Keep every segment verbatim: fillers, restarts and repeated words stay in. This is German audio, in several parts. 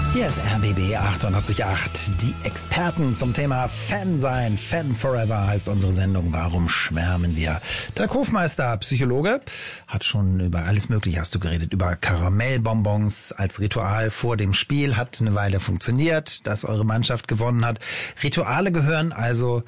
Hier ist R B B achtundachtzig Komma acht. Die Experten zum Thema Fan sein. Fan Forever heißt unsere Sendung. Warum schwärmen wir? Der Hofmeister, Psychologe, hat schon über alles Mögliche, hast du geredet, über Karamellbonbons als Ritual vor dem Spiel. Hat eine Weile funktioniert, dass eure Mannschaft gewonnen hat. Rituale gehören also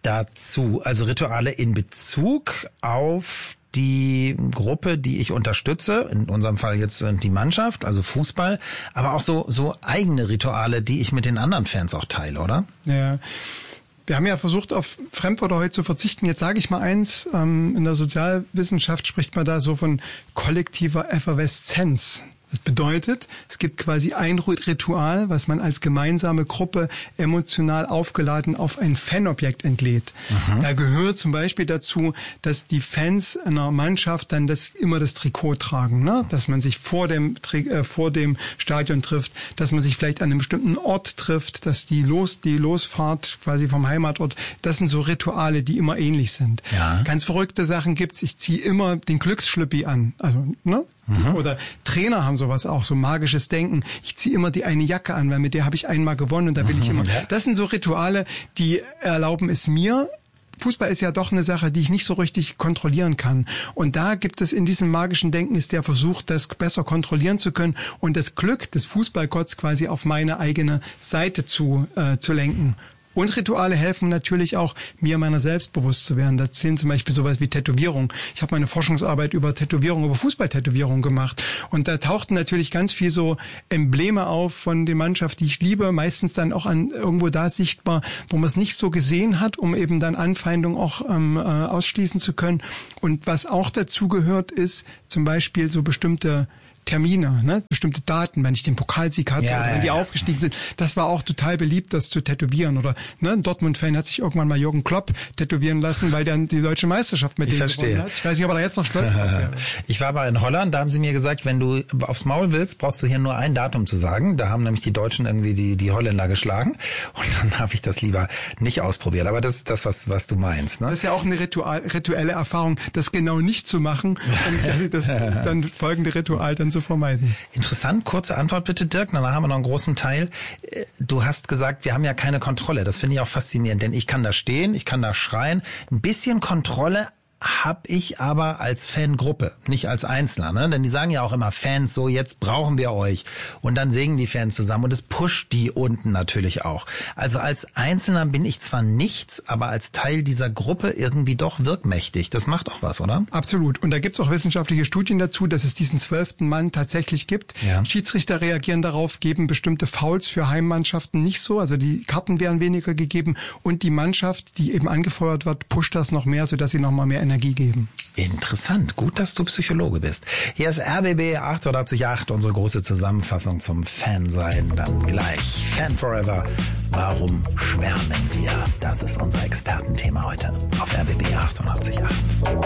dazu. Also Rituale in Bezug auf die Gruppe, die ich unterstütze, in unserem Fall jetzt die Mannschaft, also Fußball, aber auch so so eigene Rituale, die ich mit den anderen Fans auch teile, oder? Ja. Wir haben ja versucht, auf Fremdwörter heute zu verzichten. Jetzt sage ich mal eins, ähm, in der Sozialwissenschaft spricht man da so von kollektiver Efferveszenz. Das bedeutet, es gibt quasi ein Ritual, was man als gemeinsame Gruppe emotional aufgeladen auf ein Fanobjekt entlädt. Mhm. Da gehört zum Beispiel dazu, dass die Fans einer Mannschaft dann das immer das Trikot tragen, ne? Dass man sich vor dem äh, vor dem Stadion trifft, dass man sich vielleicht an einem bestimmten Ort trifft, dass die Los die Losfahrt quasi vom Heimatort. Das sind so Rituale, die immer ähnlich sind. Ja. Ganz verrückte Sachen gibt's. Ich ziehe immer den Glücksschlüppi an, also ne? Mhm. Oder Trainer haben sowas auch, so magisches Denken. Ich ziehe immer die eine Jacke an, weil mit der habe ich einmal gewonnen und da will mhm. ich immer. Das sind so Rituale, die erlauben es mir. Fußball ist ja doch eine Sache, die ich nicht so richtig kontrollieren kann. Und da gibt es in diesem magischen Denken ist der Versuch, das besser kontrollieren zu können und das Glück des Fußballgotts quasi auf meine eigene Seite zu äh, zu lenken. Und Rituale helfen natürlich auch, mir meiner selbst bewusst zu werden. Da zählen zum Beispiel sowas wie Tätowierung. Ich habe meine Forschungsarbeit über Tätowierung, über Fußballtätowierung gemacht. Und da tauchten natürlich ganz viel so Embleme auf von der Mannschaft, die ich liebe. Meistens dann auch an irgendwo da sichtbar, wo man es nicht so gesehen hat, um eben dann Anfeindung auch ähm, äh, ausschließen zu können. Und was auch dazu gehört, ist zum Beispiel so bestimmte Termine, ne, bestimmte Daten, wenn ich den Pokalsieg hatte ja, oder wenn ja, die ja. aufgestiegen sind. Das war auch total beliebt, das zu tätowieren. Oder ne, ein Dortmund-Fan hat sich irgendwann mal Jürgen Klopp tätowieren lassen, weil der die deutsche Meisterschaft mit ich denen verstehe. gewonnen hat. Ich weiß nicht, ob er da jetzt noch stolz drauf wäre. Ich war aber in Holland, da haben sie mir gesagt, wenn du aufs Maul willst, brauchst du hier nur ein Datum zu sagen. Da haben nämlich die Deutschen irgendwie die die Holländer geschlagen. Und dann habe ich das lieber nicht ausprobiert. Aber das ist das, was was du meinst. Ne? Das ist ja auch eine Ritual, rituelle Erfahrung, das genau nicht zu machen und das dann folgende Ritual dann zu vermeiden. Interessant, kurze Antwort bitte, Dirk, danach haben wir noch einen großen Teil. Du hast gesagt, wir haben ja keine Kontrolle. Das finde ich auch faszinierend, denn ich kann da stehen, ich kann da schreien. Ein bisschen Kontrolle habe ich aber als Fangruppe, nicht als Einzelner, ne? Denn die sagen ja auch immer Fans, so jetzt brauchen wir euch. Und dann singen die Fans zusammen und es pusht die unten natürlich auch. Also als Einzelner bin ich zwar nichts, aber als Teil dieser Gruppe irgendwie doch wirkmächtig. Das macht auch was, oder? Absolut. Und da gibt's auch wissenschaftliche Studien dazu, dass es diesen zwölften Mann tatsächlich gibt. Ja. Schiedsrichter reagieren darauf, geben bestimmte Fouls für Heimmannschaften nicht so. Also die Karten werden weniger gegeben und die Mannschaft, die eben angefeuert wird, pusht das noch mehr, sodass sie noch mal mehr Energie geben. Interessant. Gut, dass du Psychologe bist. Hier ist R B B achtundachtzig Komma acht, unsere große Zusammenfassung zum Fansein. Dann gleich Fan Forever. Warum schwärmen wir? Das ist unser Expertenthema heute auf R B B achtundachtzig Komma acht.